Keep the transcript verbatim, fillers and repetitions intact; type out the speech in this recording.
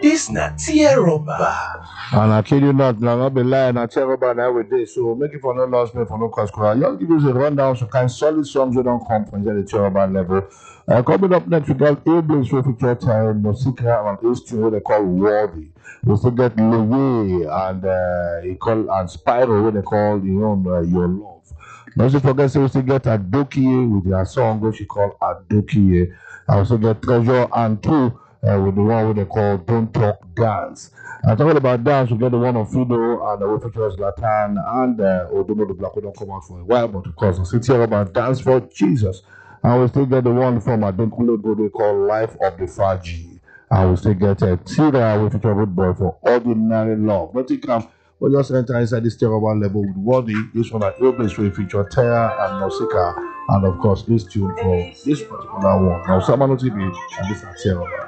This not Tieroba. And I kid you not, now not be lying, I tell about that with this. So make it for no loss, me for no cost. I'll just give you a rundown some kind of solid songs we don't come from the Tieroba level. Uh, coming up next, we got A-Blaze with feature time, Nosika and this tune what they call Worthy. We still get Lewe and uh, he call and Spyro what they call you know uh, Your Love. Don't forget, so we still get Adokie with their song which she call Adokie. I also get Treasure and Two. Uh, with the one what they call Don't Talk Dance. And talking about dance, we get the one of Fido and the uh, features Latan and uh, Odomo the Black who don't come out for a while, but of course, we still about Dance for Jesus. And we still get the one from Adenkule Bode called Life of the Faji. And we still get a uh, Tira with feature Good Boy for Ordinary Love. But you can we just enter inside this terrible level with Worthy. This one at A-Blaze will feature Terra and Nosika. And of course, this tune for this particular one. Now, Samano T V and this is Terrible.